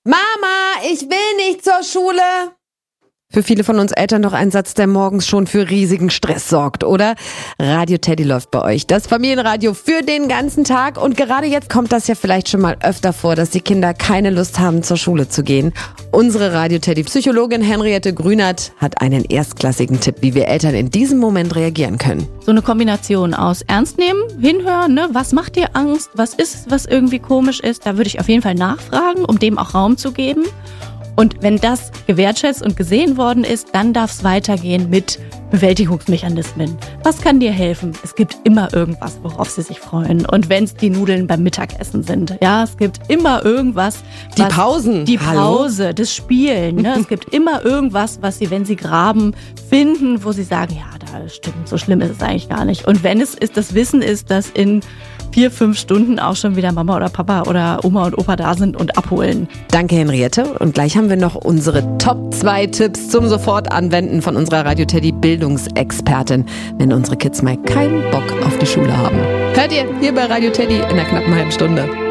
Mama, ich will nicht zur Schule. Für viele von uns Eltern doch ein Satz, der morgens schon für riesigen Stress sorgt, oder? Radio Teddy läuft bei euch. Das Familienradio für den ganzen Tag. Und gerade jetzt kommt das ja vielleicht schon mal öfter vor, dass die Kinder keine Lust haben, zur Schule zu gehen. Unsere Radio Teddy Psychologin Henriette Grünert hat einen erstklassigen Tipp, wie wir Eltern in diesem Moment reagieren können. So eine Kombination aus Ernst nehmen, hinhören, ne? Was macht dir Angst? Was ist, was irgendwie komisch ist? Da würde ich auf jeden Fall nachfragen, um dem auch Raum zu geben. Und wenn das gewertschätzt und gesehen worden ist, dann darf es weitergehen mit Bewältigungsmechanismen. Was kann dir helfen? Es gibt immer irgendwas, worauf sie sich freuen. Und wenn es die Nudeln beim Mittagessen sind, ja, es gibt immer irgendwas. Die Pausen. Die Pause, das Spielen. Ne? Es gibt immer irgendwas, was sie, wenn sie graben, finden, wo sie sagen, ja, da stimmt, so schlimm ist es eigentlich gar nicht. Und wenn es ist, das Wissen ist, dass in 4-5 Stunden auch schon wieder Mama oder Papa oder Oma und Opa da sind und abholen. Danke, Henriette. Und gleich haben wir noch unsere Top 2 Tipps zum Sofortanwenden von unserer Radio Teddy Bildungsexpertin, wenn unsere Kids mal keinen Bock auf die Schule haben. Hört ihr hier bei Radio Teddy in einer knappen halben Stunde.